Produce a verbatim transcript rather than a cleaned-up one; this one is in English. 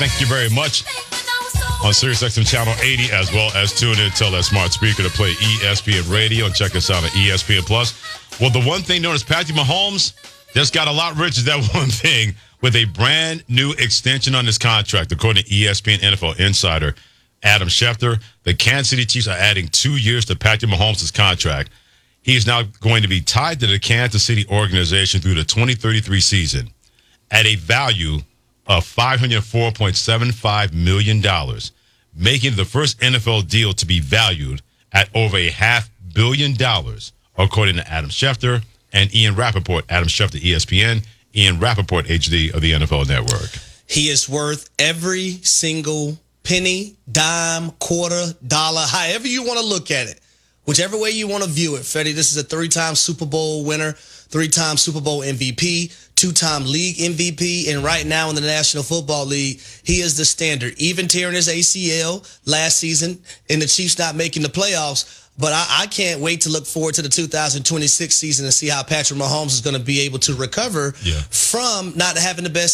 Thank you very much. On SiriusXM Channel eighty, as well as tune in, tell that smart speaker to play E S P N Radio, and check us out on E S P N Plus. Well, the one thing known as Patrick Mahomes just got a lot richer, that one thing, with a brand new extension on his contract. According to E S P N N F L insider Adam Schefter, the Kansas City Chiefs are adding two years to Patrick Mahomes' contract. He is now going to be tied to the Kansas City organization through the twenty thirty-three season at a value of five hundred four point seven five million dollars, making it the first N F L deal to be valued at over a half billion dollars, according to Adam Schefter and Ian Rappaport. Adam Schefter, E S P N, Ian Rappaport, H D of the N F L Network. He is worth every single penny, dime, quarter, dollar, however you want to look at it. Whichever way you want to view it, Freddie, this is a three-time Super Bowl winner, three-time Super Bowl M V P, two-time league M V P, and right now in the National Football League, he is the standard. Even tearing his A C L last season and the Chiefs not making the playoffs, but I, I can't wait to look forward to the two thousand twenty-six season and see how Patrick Mahomes is going to be able to recover yeah. from not having the best